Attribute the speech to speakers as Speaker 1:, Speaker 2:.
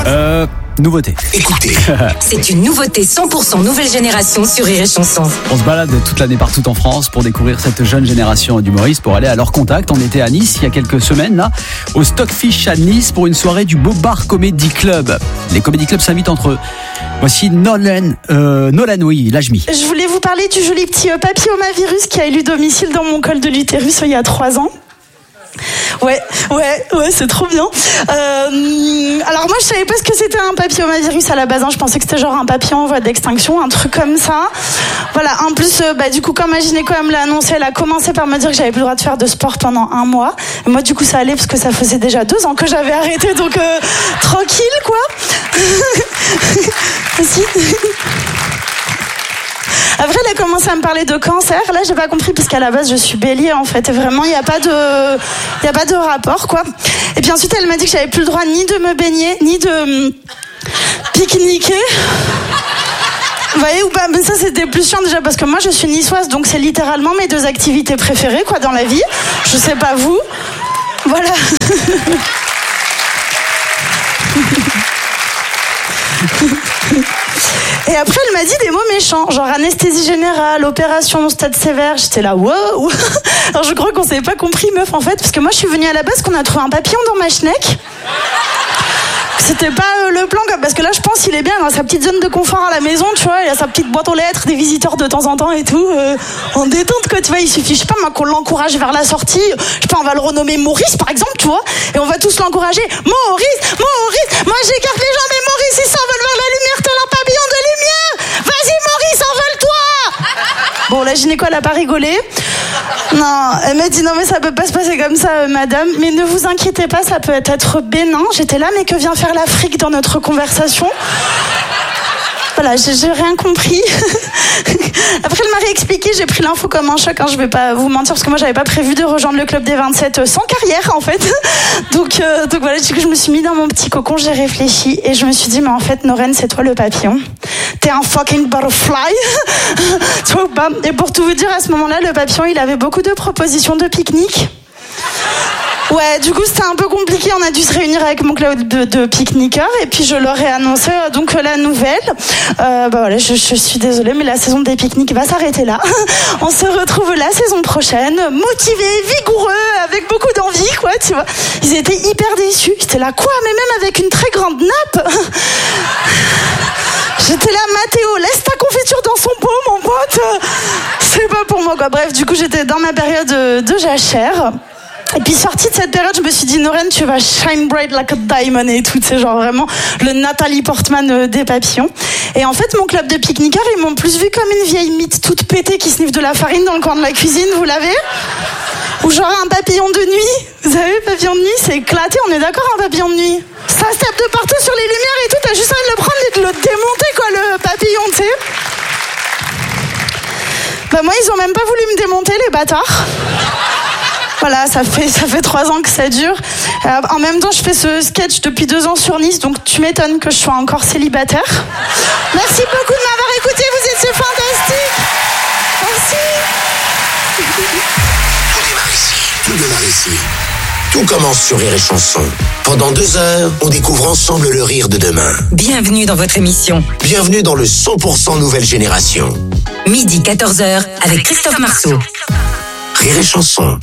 Speaker 1: Nouveauté.
Speaker 2: Écoutez.
Speaker 3: C'est une nouveauté 100% nouvelle génération sur Rire et Chanson.
Speaker 1: On se balade toute l'année partout en France pour découvrir cette jeune génération d'humoristes, pour aller à leur contact. On était à Nice il y a quelques semaines, là, au Stockfish à Nice pour une soirée du Beau Bar Comedy Club. Les comedy clubs s'invitent entre eux. Voici Nolan, Lajmi.
Speaker 4: Je voulais vous parler du joli petit papillomavirus qui a élu domicile dans mon col de l'utérus il y a 3 ans. Ouais, c'est trop bien. Alors moi je savais pas ce que c'était un papillomavirus à la base, hein. Je pensais que c'était genre un papillon en voie d'extinction, un truc comme ça. Voilà, en plus du coup quand ma gynéco me l'a annoncé, elle a commencé par me dire que j'avais plus le droit de faire de sport pendant 1 mois. Et moi du coup ça allait parce que ça faisait déjà 2 ans que j'avais arrêté, donc tranquille quoi. Après, elle a commencé à me parler de cancer. Là, j'ai pas compris parce qu'à la base, je suis bélier en fait. Et vraiment, il y a pas de rapport quoi. Et puis ensuite, elle m'a dit que j'avais plus le droit ni de me baigner, ni de pique-niquer. Vous voyez ou pas? Mais ça, c'était plus chiant déjà parce que moi, je suis niçoise, donc c'est littéralement mes 2 activités préférées quoi dans la vie. Je sais pas vous. Voilà. Et après, elle m'a dit des mots méchants, genre anesthésie générale, opération, stade sévère. J'étais là, wow. Alors je crois qu'on s'avait pas compris, meuf, en fait, parce que moi, je suis venue à la base qu'on a trouvé un papillon dans ma schneck. C'était pas le plan, parce que là, je pense qu'il est bien dans sa petite zone de confort à la maison, tu vois. Il a sa petite boîte aux lettres, des visiteurs de temps en temps et tout. En détente, quoi, tu vois. Il suffit, je sais pas, moi, qu'on l'encourage vers la sortie. Je sais pas, on va le renommer Maurice, par exemple, tu vois. Et on va tous l'encourager. Maurice. Moi, j'écarte les gens, mais Maurice, il s'envole vers la lumière, tel un papillon de lumière. Vas-y, Maurice, envole-toi. Bon, la gynéco, elle a pas rigolé. Non, elle m'a dit non mais ça peut pas se passer comme ça madame, mais ne vous inquiétez pas, ça peut être bénin. J'étais là, mais que vient faire l'Afrique dans notre conversation? Voilà, j'ai rien compris. Après, elle m'a réexpliqué, j'ai pris l'info comme un choc, hein, je vais pas vous mentir, parce que moi, j'avais pas prévu de rejoindre le club des 27 sans carrière, en fait. Donc voilà, du coup, je me suis mis dans mon petit cocon, j'ai réfléchi, et je me suis dit, mais en fait, Noren, c'est toi le papillon. T'es un fucking butterfly. Tu vois ou pas? Et pour tout vous dire, à ce moment-là, le papillon, il avait beaucoup de propositions de pique-nique. Ouais, du coup c'était un peu compliqué, on a dû se réunir avec mon club de pique-niqueurs et puis je leur ai annoncé donc la nouvelle. Voilà, je suis désolée mais la saison des pique-niques va s'arrêter là. On se retrouve la saison prochaine, motivés, vigoureux, avec beaucoup d'envie quoi, tu vois. Ils étaient hyper déçus, j'étais là quoi, mais même avec une très grande nappe. J'étais là, Mathéo, laisse ta confiture dans son pot mon pote. C'est pas pour moi quoi. Bref, du coup j'étais dans ma période de jachère. Et puis sortie de cette période, je me suis dit Noren, tu vas shine bright like a diamond et tout, c'est genre vraiment le Nathalie Portman des papillons. Et en fait, mon club de pique-niqueurs, ils m'ont plus vu comme une vieille mythe toute pétée qui sniffe de la farine dans le coin de la cuisine, vous l'avez? Ou genre un papillon de nuit. Vous savez, papillon de nuit, c'est éclaté, on est d'accord, un papillon de nuit? Ça se tape de partout sur les lumières et tout, t'as juste envie de le prendre et de le démonter quoi, le papillon, tu sais. Moi, ils ont même pas voulu me démonter, les bâtards. Voilà, ça fait 3 ans que ça dure. En même temps, je fais ce sketch depuis 2 ans sur Nice, donc tu m'étonnes que je sois encore célibataire. Merci beaucoup de m'avoir écouté, vous étiez fantastiques. Merci.
Speaker 2: Tout démarre ici. Tout commence sur Rire et Chanson. Pendant 2 heures, on découvre ensemble le rire de demain.
Speaker 3: Bienvenue dans votre émission.
Speaker 2: Bienvenue dans le 100% nouvelle génération.
Speaker 3: Midi 14h avec Christophe Marceau.
Speaker 2: Rire et Chanson.